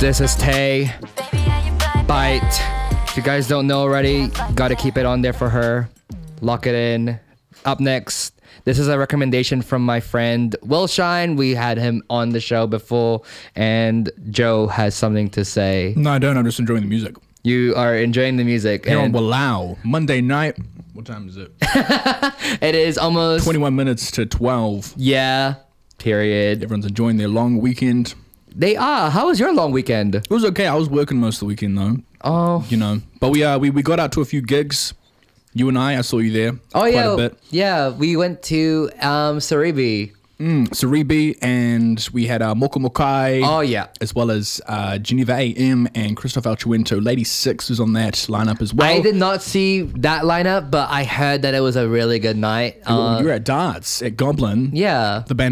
This is Tay. Bite. If you guys don't know already, gotta keep it on there for her. Lock it in. Up next, this is a recommendation from my friend Will Shine. We had him on the show before, and Joe has something to say. No, I don't. I'm just enjoying the music. You are enjoying the music. Here on Walao, Monday night. What time is it? It is almost 21 minutes to 12. Yeah. Period. Everyone's enjoying their long weekend. They are. How was your long weekend? It was okay. I was working most of the weekend though. Oh. You know, but we got out to a few gigs. You and I saw you there. Oh quite yeah. a bit. Yeah, we went to Saribi. Saribi, and we had Moko Mokai. Oh yeah. As well as Geneva AM and Christoph Alchuento. Lady Six was on that lineup as well. I did not see that lineup, but I heard that it was a really good night. You were at Darts at Goblin. Yeah. The band